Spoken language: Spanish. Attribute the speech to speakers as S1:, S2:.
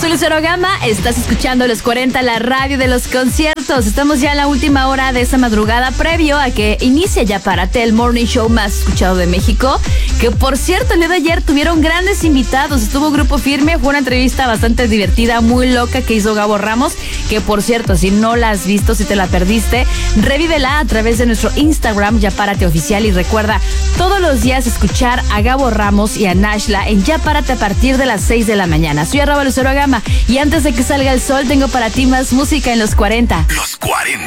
S1: Soy Lucero Gama, estás escuchando Los 40, la radio de los conciertos. Estamos ya en la última hora de esta madrugada, previo a que inicie Ya Párate, el morning show más escuchado de México. Que por cierto, el día de ayer tuvieron grandes invitados. Estuvo Grupo Firme, fue una entrevista bastante divertida, muy loca que hizo Gabo Ramos. Que por cierto, si no la has visto, si te la perdiste, revívela a través de nuestro Instagram, Ya Párate Oficial. Y recuerda, todos los días escuchar a Gabo Ramos y a Nashla en Ya Párate a partir de las 6 de la mañana. Soy @Lucero Gama y antes de que salga el sol tengo para ti más música en los 40.
S2: Los 40.